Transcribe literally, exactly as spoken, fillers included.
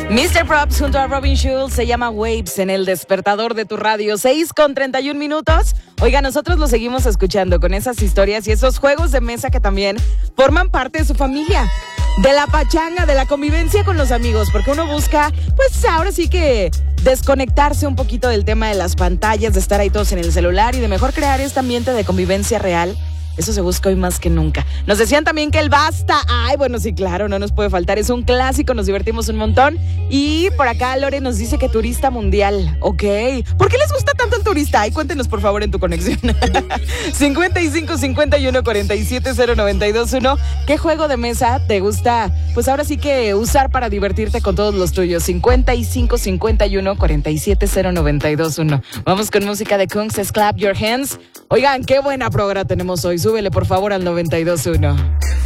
mister Props junto a Robin Schulz se llama Waves en el despertador de tu radio. seis con treinta y un minutos. Oiga, nosotros lo seguimos escuchando con esas historias y esos juegos de mesa que también forman parte de su familia. De la pachanga, de la convivencia con los amigos, porque uno busca, pues ahora sí que desconectarse un poquito del tema de las pantallas, de estar ahí todos en el celular y de mejor crear este ambiente de convivencia real. Eso se busca hoy más que nunca. Nos decían también que el basta. Ay, bueno, sí, claro, no nos puede faltar. Es un clásico, nos divertimos un montón. Y por acá Lore nos dice que turista mundial. Ok. ¿Por qué les gusta tanto el turista? Ay, cuéntenos por favor en tu conexión. cincuenta y cinco, cincuenta y uno, cuarenta y siete, cero noventa y dos uno. ¿Qué juego de mesa te gusta? Pues ahora sí que usar para divertirte con todos los tuyos. cincuenta y cinco, cincuenta y uno, cuarenta y siete, cero noventa y dos uno. Vamos con música de Kungs, es Clap Your Hands. Oigan, qué buena programa tenemos hoy. Súbele por favor al noventa y dos uno.